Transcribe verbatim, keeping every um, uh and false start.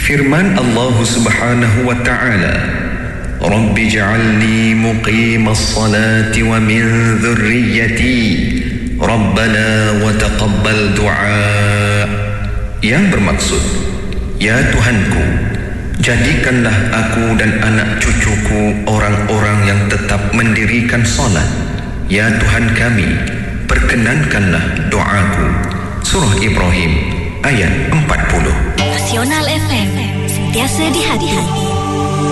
Firman Allah Subhanahu wa ta'ala, Rabbi ja'alni muqimas salati wa min dhurriyyati Rabbana wa taqabbal du'a. Yang bermaksud, ya Tuhanku, jadikanlah aku dan anak cucuku orang-orang yang tetap mendirikan salat. Ya Tuhan kami, perkenankanlah doaku. Surah Ibrahim ayat empat puluh. Nasional F M, sentiasa di hati.